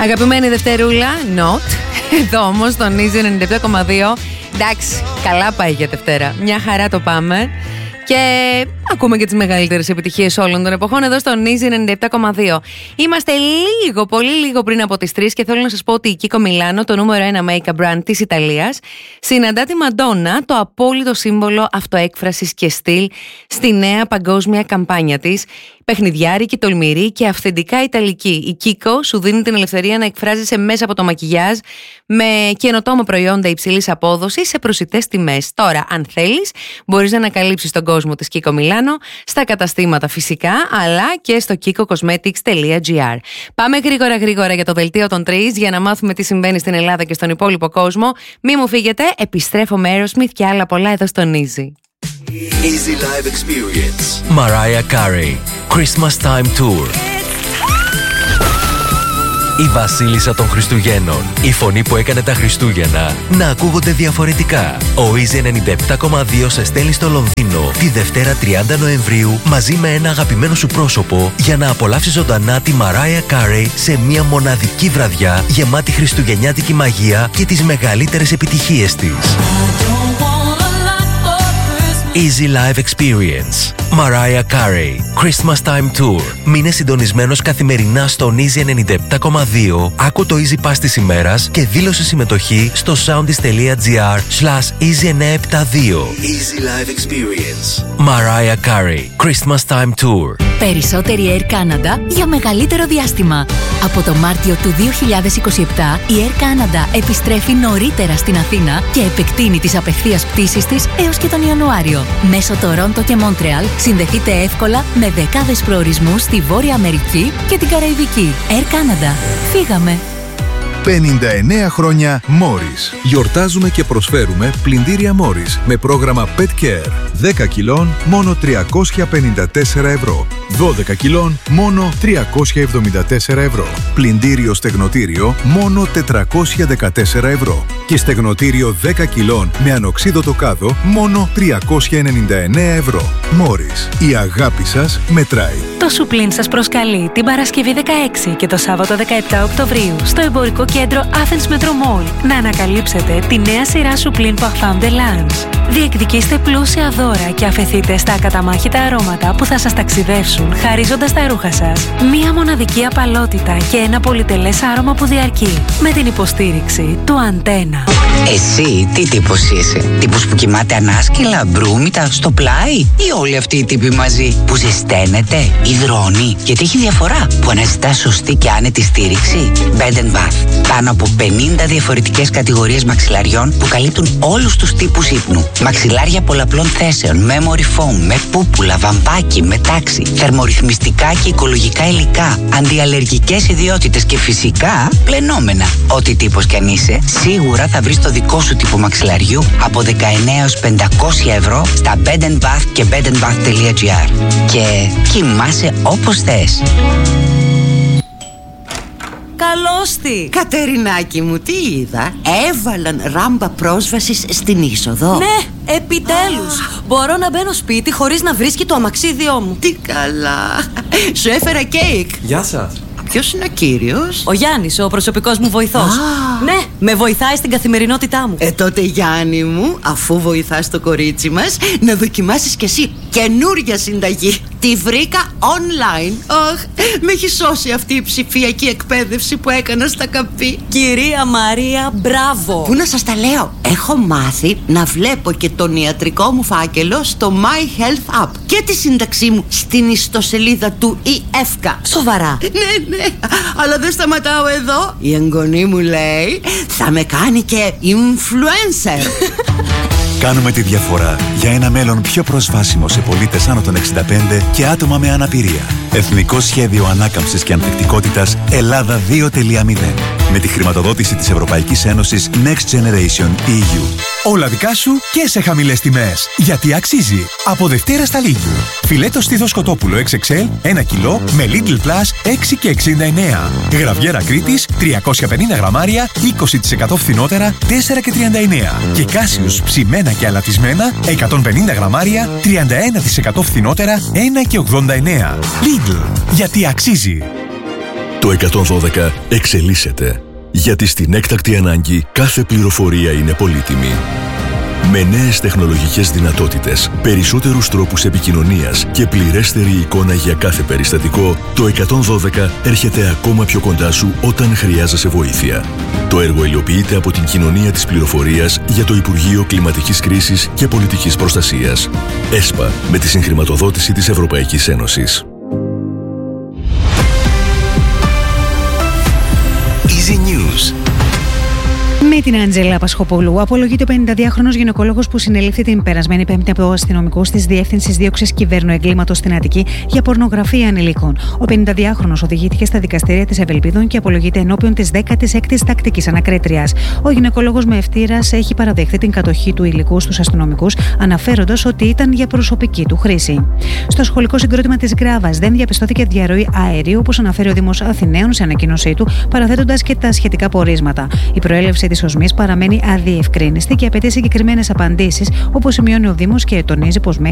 Αγαπημένη Δευτερούλα, not. Εδώ όμως στον Easy 97,2. Εντάξει, καλά πάει για Δευτέρα. Μια χαρά το πάμε. Και ακούμε και τις μεγαλύτερες επιτυχίες όλων των εποχών εδώ στον Easy 97,2. Είμαστε πολύ λίγο πριν από τις 3 και θέλω να σας πω ότι η Kiko Milano, το νούμερο 1 make-up brand της Ιταλίας, συναντά τη Μαντόνα, το απόλυτο σύμβολο αυτοέκφρασης και στυλ, στη νέα παγκόσμια καμπάνια της. Παιχνιδιάρικη, τολμηρή και αυθεντικά ιταλική. Η Kiko σου δίνει την ελευθερία να εκφράζεσαι μέσα από το μακιγιάζ με καινοτόμα προϊόντα υψηλής απόδοσης σε προσιτές τιμές. Τώρα, αν θέλεις, μπορείς να ανακαλύψεις τον κόσμο της Kiko Milano στα καταστήματα φυσικά, αλλά και στο kikocosmetics.gr. Πάμε γρήγορα για το δελτίο των 3 για να μάθουμε τι συμβαίνει στην Ελλάδα και στον υπόλοιπο κόσμο. Μη μου φύγετε, επιστρέφω με Aerosmith και άλλα πολλά εδώ στον Easy. Easy Live Experience. Mariah Carey, Christmas Time Tour. Η βασίλισσα των Χριστουγέννων. Η φωνή που έκανε τα Χριστούγεννα να ακούγονται διαφορετικά. Ο Easy 97,2 σε στέλνει στο Λονδίνο τη Δευτέρα 30 Νοεμβρίου μαζί με ένα αγαπημένο σου πρόσωπο για να απολαύσεις ζωντανά τη Mariah Carey σε μια μοναδική βραδιά γεμάτη χριστουγεννιάτικη μαγεία και τις μεγαλύτερες επιτυχίες της. Easy Live Experience. Mariah Carey, Christmas Time Tour. Μείνε συντονισμένος καθημερινά στον Easy 97,2. Άκου το Easy Pass της ημέρας και δήλωσε συμμετοχή στο soundis.gr/Easy972. Easy Live Experience. Mariah Carey, Christmas Time Tour. Περισσότερη Air Canada για μεγαλύτερο διάστημα. Από το Μάρτιο του 2027 η Air Canada επιστρέφει νωρίτερα στην Αθήνα και επεκτείνει τις απευθείας πτήσεις της έως και τον Ιανουάριο. Μέσω Τορόντο και Μόντρεαλ συνδεθείτε εύκολα με δεκάδες προορισμούς στη Βόρεια Αμερική και την Καραϊβική. Air Canada. Φύγαμε! 59 χρόνια Morris. Γιορτάζουμε και προσφέρουμε πλυντήρια Morris με πρόγραμμα Pet Care. 10 κιλών μόνο 354 ευρώ. 12 κιλών μόνο 374 ευρώ. Πλυντήριο στεγνοτήριο μόνο 414 ευρώ. Και στεγνοτήριο 10 κιλών με ανοξίδωτο κάδο μόνο 399 ευρώ. Morris. Η αγάπη σας μετράει. Το Σουπλίν σας προσκαλεί την Παρασκευή 16 και το Σάββατο 17 Οκτωβρίου στο εμπορικό κέντρο Athens Metro Mall να ανακαλύψετε τη νέα σειρά Σουπλίν Parfum de Lange. Διεκδικήστε πλούσια δώρα και αφεθείτε στα ακαταμάχητα αρώματα που θα σας ταξιδεύσουν χαρίζοντας τα ρούχα σας μία μοναδική απαλότητα και ένα πολυτελές άρωμα που διαρκεί με την υποστήριξη του Αντένα. Εσύ τι τύπος είσαι? Τύπος που κοιμάται ανάσκελα, μπρούμητα, στο πλάι, ή όλοι αυτοί οι τύποι μαζί που ζεσταίνεται, υδρώνει? Γιατί έχει διαφορά που αναζητά σωστή και άνετη στήριξη. Bed & Bath. Πάνω από 50 διαφορετικές κατηγορίες μαξιλαριών που καλύπτουν όλους τους τύπους ύπνου. Μαξιλάρια πολλαπλών θέσεων, memory foam, με πούπουλα, βαμπάκι, με τάξη, θερμορυθμιστικά και οικολογικά υλικά, αντιαλλεργικές ιδιότητες και φυσικά πλενόμενα. Ό,τι τύπος κι αν είσαι, σίγουρα θα βρεις το δικό σου τύπο μαξιλαριού από 19 έως 500 ευρώ στα Bed & Bath και bedandbath.gr. Και κοιμάσαι όπως θες. Καλώς τη! Κατερινάκη μου, τι είδα? Έβαλαν ράμπα πρόσβασης στην είσοδο. Ναι, επιτέλους! Μπορώ να μπαίνω σπίτι χωρίς να βρίσκει το αμαξίδιό μου. Τι καλά! Σου έφερα κέικ. Γεια σας. Ποιος είναι ο κύριος? Ο Γιάννης, ο προσωπικός μου βοηθός. Ναι, με βοηθάει στην καθημερινότητά μου. Τότε Γιάννη μου, αφού βοηθάς το κορίτσι μας, να δοκιμάσεις κι εσύ καινούρια συνταγή. Τη βρήκα online. Με έχει σώσει αυτή η ψηφιακή εκπαίδευση που έκανα στα καπί. Κυρία Μαρία, μπράβο! Πού να σας τα λέω? Έχω μάθει να βλέπω και τον ιατρικό μου φάκελο στο My Health App και τη σύνταξή μου στην ιστοσελίδα του ΕΦΚΑ. Σοβαρά? Ναι, αλλά δεν σταματάω εδώ. Η εγγονή μου λέει θα με κάνει και influencer. Κάνουμε τη διαφορά για ένα μέλλον πιο προσβάσιμο σε πολίτες άνω των 65 και άτομα με αναπηρία. Εθνικό Σχέδιο Ανάκαμψης και Ανθεκτικότητας Ελλάδα 2.0. Με τη χρηματοδότηση της Ευρωπαϊκής Ένωσης Next Generation EU. Όλα δικά σου και σε χαμηλές τιμές. Γιατί αξίζει. Από Δευτέρα στα Lidl. Φιλέτο στήθος κοτόπουλο XXL 1 κιλό με Lidl Plus 6 και 69. Γραβιέρα Κρήτης 350 γραμμάρια 20% φθηνότερα 4 και 39. Και Κάσιους ψημένα και αλατισμένα 150 γραμμάρια 31% φθηνότερα 1 και 89. Lidl. Γιατί αξίζει. Το 112 εξελίσσεται. Γιατί στην έκτακτη ανάγκη κάθε πληροφορία είναι πολύτιμη. Με νέες τεχνολογικές δυνατότητες, περισσότερους τρόπους επικοινωνίας και πληρέστερη εικόνα για κάθε περιστατικό, το 112 έρχεται ακόμα πιο κοντά σου όταν χρειάζεσαι βοήθεια. Το έργο υλοποιείται από την Κοινωνία της Πληροφορίας για το Υπουργείο Κλιματικής Κρίσης και Πολιτικής Προστασίας. ΕΣΠΑ, με τη συγχρηματοδότηση της Ευρωπαϊκής Ένωσης. Easy News. Με την Άντζελα Πασχοπούλου απολογείται ο 52χρονος γυναικολόγος που συνελήφθη την περασμένη Πέμπτη από αστυνομικούς της Διεύθυνσης Δίωξης Κυβέρνου-Εγκλήματος στην Αττική για πορνογραφία ανηλίκων. Ο 52χρονος οδηγήθηκε στα δικαστήρια της Ευελπίδων και απολογείται ενώπιον της 16ης Τακτικής Ανακρίτριας. Ο γυναικολόγος με ευτήρας έχει παραδεχθεί την κατοχή του υλικού στους αστυνομικούς, αναφέροντας ότι ήταν για προσωπική του χρήση. Στο σχολικό συγκρότημα της Γκράβας δεν διαπιστώθηκε διαρροή αερίου, όπως αναφέρει ο Δήμος Αθηναίων σε ανακοίνωσή του, παραθέτοντας και τα σχετικά πορίσματα. Η προέλευση της οσμής παραμένει αδιευκρίνηστη και απαιτεί συγκεκριμένες απαντήσεις, όπως σημειώνει ο Δήμος και τονίζει πως